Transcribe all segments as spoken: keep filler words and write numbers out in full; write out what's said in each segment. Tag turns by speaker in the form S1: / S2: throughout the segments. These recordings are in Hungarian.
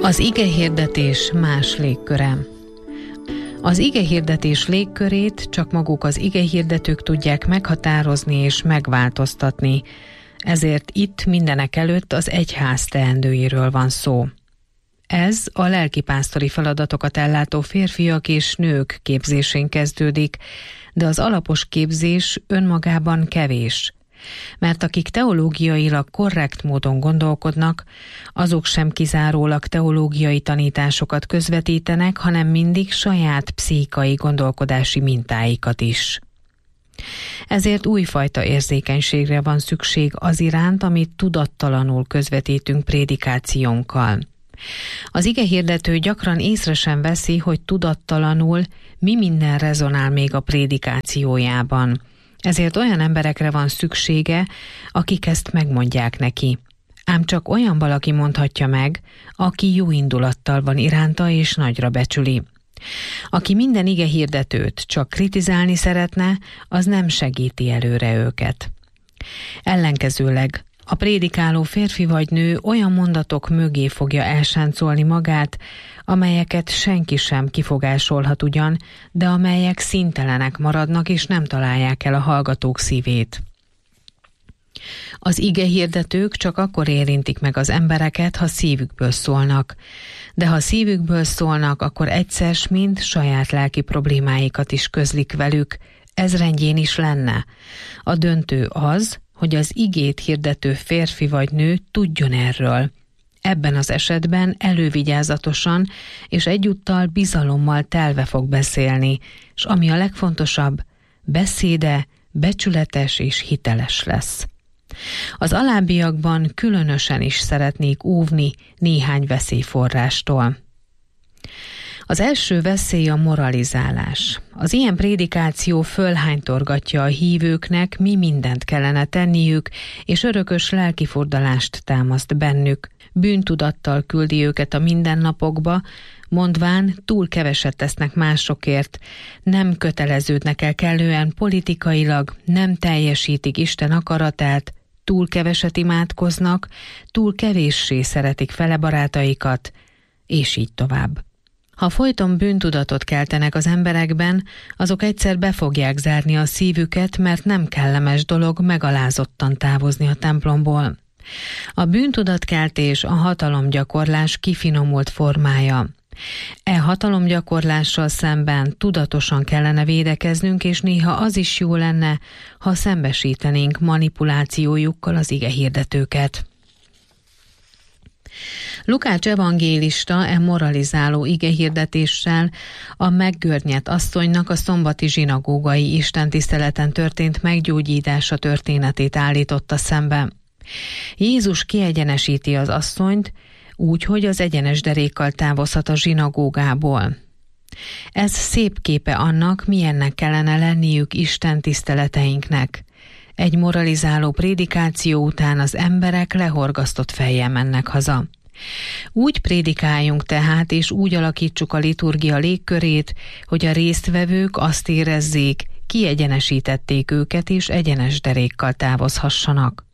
S1: Az igehirdetés más légköre. Az igehirdetés légkörét csak maguk az igehirdetők tudják meghatározni és megváltoztatni, ezért itt mindenek előtt az egyház teendőiről van szó. Ez a lelkipásztori feladatokat ellátó férfiak és nők képzésén kezdődik, de az alapos képzés önmagában kevés, mert akik teológiailag korrekt módon gondolkodnak, azok sem kizárólag teológiai tanításokat közvetítenek, hanem mindig saját pszíkai gondolkodási mintáikat is. Ezért újfajta érzékenységre van szükség az iránt, amit tudattalanul közvetítünk prédikációnkkal. Az igehirdető gyakran észre sem veszi, hogy tudattalanul mi minden rezonál még a prédikációjában. Ezért olyan emberekre van szüksége, akik ezt megmondják neki. Ám csak olyan valaki mondhatja meg, aki jó indulattal van iránta és nagyra becsüli. Aki minden igehirdetőt csak kritizálni szeretne, az nem segíti előre őket. Ellenkezőleg a prédikáló férfi vagy nő olyan mondatok mögé fogja elsáncolni magát, amelyeket senki sem kifogásolhat ugyan, de amelyek színtelenek maradnak és nem találják el a hallgatók szívét. Az igehirdetők csak akkor érintik meg az embereket, ha szívükből szólnak, de ha szívükből szólnak, akkor egyszer mind saját lelki problémáikat is közlik velük, ez rendjén is lenne. A döntő az, hogy az igét hirdető férfi vagy nő tudjon erről. Ebben az esetben elővigyázatosan és egyúttal bizalommal telve fog beszélni, és ami a legfontosabb, beszéde becsületes és hiteles lesz. Az alábbiakban különösen is szeretnék óvni néhány veszélyforrástól. Az első veszély a moralizálás. Az ilyen prédikáció fölhánytorgatja a hívőknek, mi mindent kellene tenniük, és örökös lelkifordalást támaszt bennük. Bűntudattal küldi őket a mindennapokba, mondván túl keveset tesznek másokért, nem köteleződnek el kellően politikailag, nem teljesítik Isten akaratát, túl keveset imádkoznak, túl kevéssé szeretik fele barátaikat, és így tovább. Ha folyton bűntudatot keltenek az emberekben, azok egyszer be fogják zárni a szívüket, mert nem kellemes dolog megalázottan távozni a templomból. A bűntudatkeltés a hatalomgyakorlás kifinomult formája. E hatalomgyakorlással szemben tudatosan kellene védekeznünk, és néha az is jó lenne, ha szembesítenénk manipulációjukkal az igehirdetőket. Lukács evangélista e moralizáló igehirdetéssel a meggörnyedt asszonynak a szombati zsinagógai istentiszteleten történt meggyógyítása történetét állította szembe. Jézus kiegyenesíti az asszonyt, úgy, hogy az egyenes derékkal távozhat a zsinagógából. Ez szép képe annak, milyennek kellene lenniük Isten tiszteleteinknek. Egy moralizáló prédikáció után az emberek lehorgasztott fejjel mennek haza. Úgy prédikáljunk tehát, és úgy alakítsuk a liturgia légkörét, hogy a résztvevők azt érezzék, kiegyenesítették őket, és egyenes derékkal távozhassanak.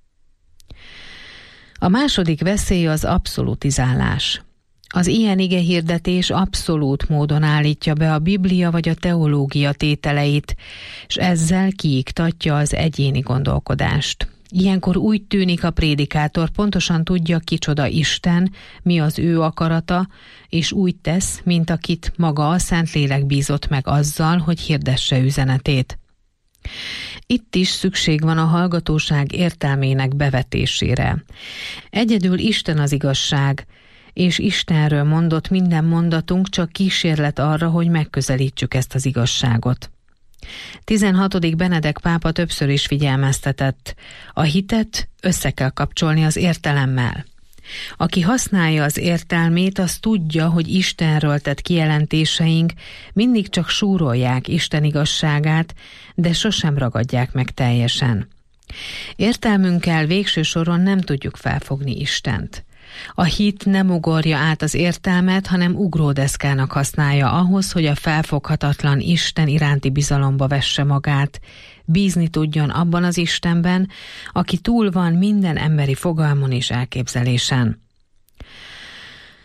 S1: A második veszély az abszolutizálás. Az ilyen igehirdetés abszolút módon állítja be a Biblia vagy a teológia tételeit, és ezzel kiiktatja az egyéni gondolkodást. Ilyenkor úgy tűnik, a prédikátor pontosan tudja, kicsoda Isten, mi az ő akarata, és úgy tesz, mint akit maga a Szentlélek bízott meg azzal, hogy hirdesse üzenetét. Itt is szükség van a hallgatóság értelmének bevetésére. Egyedül Isten az igazság, és Istenről mondott minden mondatunk csak kísérlet arra, hogy megközelítsük ezt az igazságot. tizenhatodik Benedek pápa többször is figyelmeztetett, a hitet össze kell kapcsolni az értelemmel. Aki használja az értelmét, az tudja, hogy Istenről tett kijelentéseink mindig csak súrolják Isten igazságát, de sosem ragadják meg teljesen. Értelmünkkel végső soron nem tudjuk felfogni Istent. A hit nem ugorja át az értelmet, hanem ugródeszkának használja ahhoz, hogy a felfoghatatlan Isten iránti bizalomba vesse magát, bízni tudjon abban az Istenben, aki túl van minden emberi fogalmon és elképzelésen.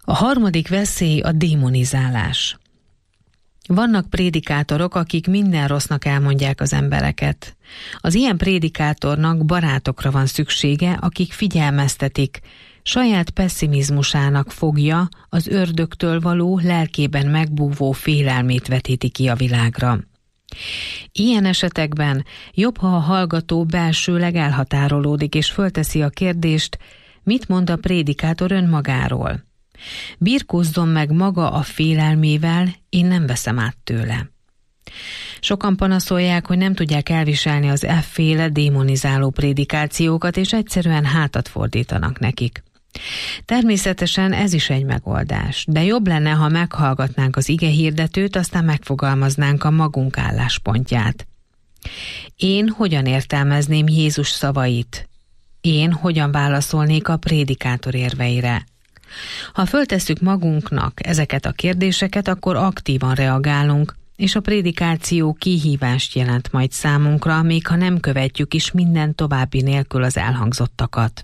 S1: A harmadik veszély a démonizálás. Vannak prédikátorok, akik minden rossznak elmondják az embereket. Az ilyen prédikátornak barátokra van szüksége, akik figyelmeztetik, saját pesszimizmusának fogja, az ördögtől való, lelkében megbúvó félelmét vetíti ki a világra. Ilyen esetekben jobb, ha a hallgató belsőleg elhatárolódik és fölteszi a kérdést, mit mond a prédikátor önmagáról. Birkózzon meg maga a félelmével, én nem veszem át tőle. Sokan panaszolják, hogy nem tudják elviselni az efféle démonizáló prédikációkat, és egyszerűen hátat fordítanak nekik. Természetesen ez is egy megoldás, de jobb lenne, ha meghallgatnánk az igehirdetőt, aztán megfogalmaznánk a magunk álláspontját. Én hogyan értelmezném Jézus szavait? Én hogyan válaszolnék a prédikátor érveire? Ha föltesszük magunknak ezeket a kérdéseket, akkor aktívan reagálunk, és a prédikáció kihívást jelent majd számunkra, még ha nem követjük is minden további nélkül az elhangzottakat.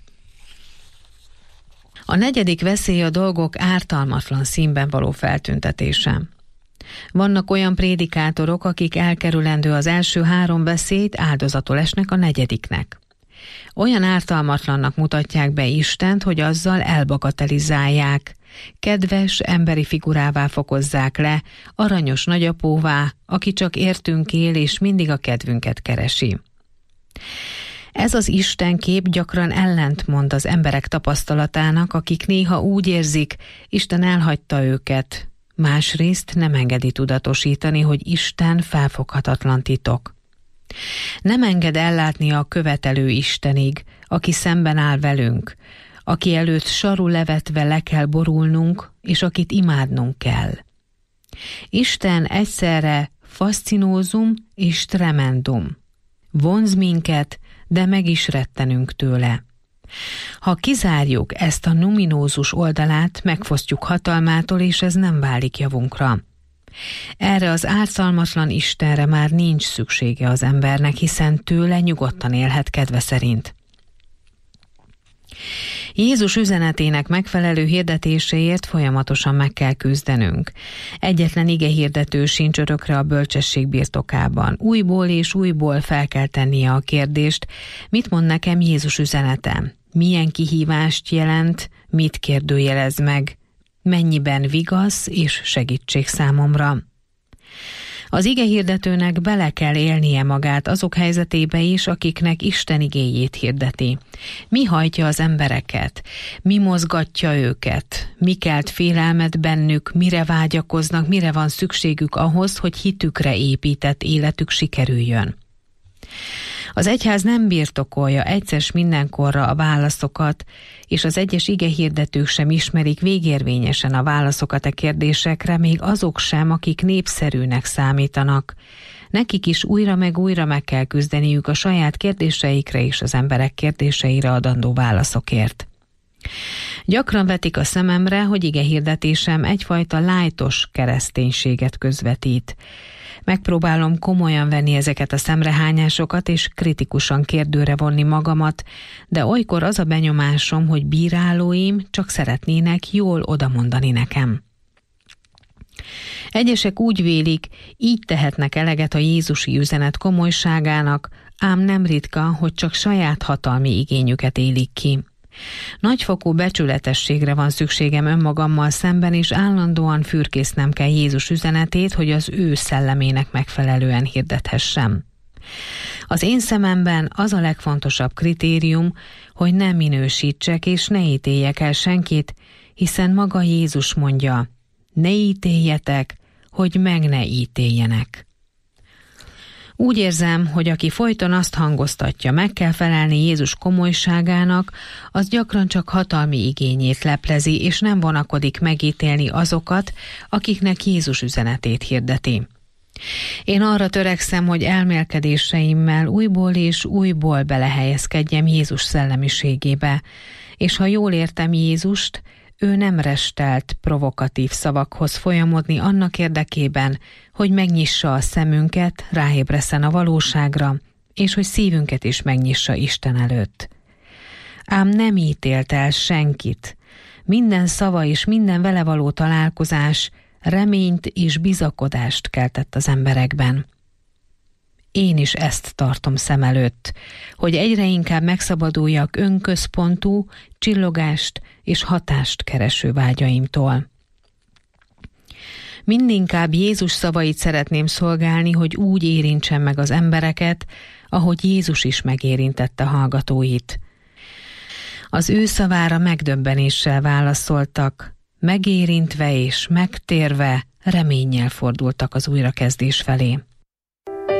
S1: A negyedik veszély a dolgok ártalmatlan színben való feltüntetése. Vannak olyan prédikátorok, akik elkerülendő az első három veszélyt, áldozatul esnek a negyediknek. Olyan ártalmatlannak mutatják be Istent, hogy azzal elbagatelizálják, kedves emberi figurává fokozzák le, aranyos nagyapóvá, aki csak értünk él és mindig a kedvünket keresi. Ez az istenkép gyakran ellentmond az emberek tapasztalatának, akik néha úgy érzik, Isten elhagyta őket, másrészt nem engedi tudatosítani, hogy Isten felfoghatatlan titok. Nem enged ellátni a követelő Istenig, aki szemben áll velünk, aki előtt saru levetve le kell borulnunk, és akit imádnunk kell. Isten egyszerre fascinózum és tremendum. Vonz minket, de meg is rettenünk tőle. Ha kizárjuk ezt a numinózus oldalát, megfosztjuk hatalmától, és ez nem válik javunkra. Erre az ártalmatlan Istenre már nincs szüksége az embernek, hiszen tőle nyugodtan élhet kedve szerint. Jézus üzenetének megfelelő hirdetéséért folyamatosan meg kell küzdenünk. Egyetlen igehirdető sincs örökre a bölcsesség birtokában. Újból és újból fel kell tennie a kérdést, mit mond nekem Jézus üzenete? Milyen kihívást jelent, mit kérdőjelez meg? Mennyiben vigasz és segítség számomra? Az igehirdetőnek bele kell élnie magát azok helyzetébe is, akiknek Isten igéjét hirdeti. Mi hajtja az embereket? Mi mozgatja őket? Mi kelt félelmet bennük? Mire vágyakoznak? Mire van szükségük ahhoz, hogy hitükre épített életük sikerüljön? Az egyház nem birtokolja egyszer s mindenkorra a válaszokat, és az egyes igehirdetők sem ismerik végérvényesen a válaszokat a kérdésekre, még azok sem, akik népszerűnek számítanak. Nekik is újra meg újra meg kell küzdeniük a saját kérdéseikre és az emberek kérdéseire adandó válaszokért. Gyakran vetik a szememre, hogy igehirdetésem egyfajta lájtos kereszténységet közvetít. Megpróbálom komolyan venni ezeket a szemrehányásokat, és kritikusan kérdőre vonni magamat, de olykor az a benyomásom, hogy bírálóim csak szeretnének jól odamondani nekem. Egyesek úgy vélik, így tehetnek eleget a jézusi üzenet komolyságának, ám nem ritka, hogy csak saját hatalmi igényüket élik ki. Nagyfokú becsületességre van szükségem önmagammal szemben, és állandóan fürkésznem kell Jézus üzenetét, hogy az ő szellemének megfelelően hirdethessem. Az én szememben az a legfontosabb kritérium, hogy ne minősítsek és ne ítéljek el senkit, hiszen maga Jézus mondja, ne ítéljetek, hogy meg ne ítéljenek. Úgy érzem, hogy aki folyton azt hangoztatja, meg kell felelni Jézus komolyságának, az gyakran csak hatalmi igényét leplezi, és nem vonakodik megítélni azokat, akiknek Jézus üzenetét hirdeti. Én arra törekszem, hogy elmélkedéseimmel újból és újból belehelyezkedjem Jézus szellemiségébe, és ha jól értem Jézust, ő nem restelt provokatív szavakhoz folyamodni annak érdekében, hogy megnyissa a szemünket, ráébreszen a valóságra, és hogy szívünket is megnyissa Isten előtt. Ám nem ítélt el senkit, Minden szava és minden vele való találkozás reményt és bizakodást keltett az emberekben. Én is ezt tartom szem előtt, hogy egyre inkább megszabaduljak önközpontú, csillogást és hatást kereső vágyaimtól. Mindinkább Jézus szavait szeretném szolgálni, hogy úgy érintsem meg az embereket, ahogy Jézus is megérintette hallgatóit. Az ő szavára megdöbbenéssel válaszoltak, megérintve és megtérve reménnyel fordultak az újrakezdés felé.